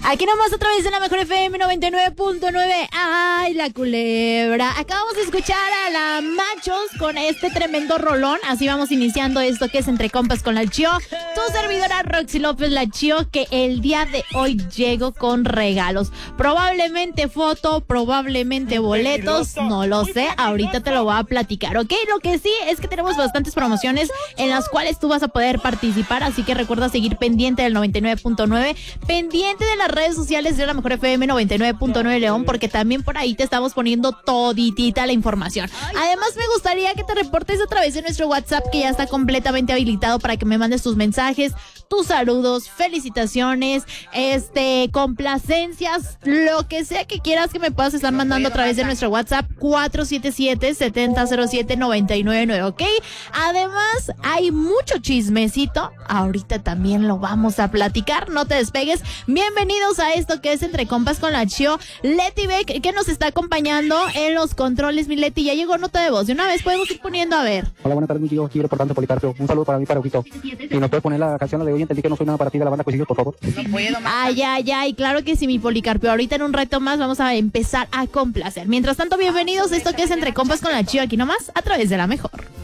Aquí nomás a través de la Mejor FM 99.9. ¡Ay, la culebra! Acabamos de escuchar a la Machos con este tremendo rolón. Así vamos iniciando esto que es Entre Compas con la Chio. Tu servidora Roxy López, la Chio, que el día de hoy llego con regalos. Probablemente foto, probablemente boletos, no lo sé. Ahorita te lo voy a platicar, ¿ok? Lo que sí es que tenemos bastantes promociones en las cuales tú vas a poder participar. Así que recuerda seguir pendiente del 99.9, pendiente de las redes sociales de la Mejor FM 99.9 León, porque también por ahí te estamos poniendo toditita la información. Además, me gustaría que te reportes a través de nuestro WhatsApp, que ya está completamente habilitado para que me mandes tus mensajes, tus saludos, felicitaciones, complacencias, lo que sea que quieras que me puedas estar mandando a través de nuestro WhatsApp 477-7007-999, ¿ok? Además, hay mucho chismecito. Ahorita también lo vamos a platicar. No te despegues. Bienvenidos a esto que es Entre Compas con la Chio. Leti Beck, que nos está acompañando en los controles. Mi Leti, ya llegó nota de voz. De una vez podemos ir poniendo a ver. Hola, buenas tardes, mi tío. Aquí reportando Policarpio. Un saludo para mí, para Ojito. Si nos puedes poner la canción de hoy, entendí que no soy nada para ti, de la banda Cuisillos, por favor. No puedo. Ay, claro que sí, mi Policarpio. Ahorita en un reto más vamos a empezar a complacer. Mientras tanto, bienvenidos a esto que es Entre Compas con la Chio. Aquí nomás, a través de la Mejor.